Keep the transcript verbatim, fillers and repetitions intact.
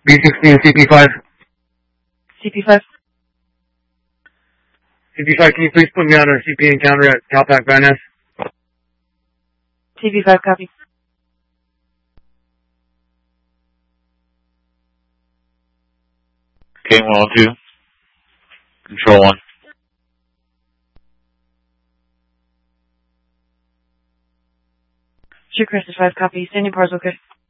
B sixteen C P five. C P five. C P five, can you please put me on a C P encounter at Calpac Van Ness? C P five, copy. K one oh two. Control one. Shoot Crested five, copy. Standing pars, okay.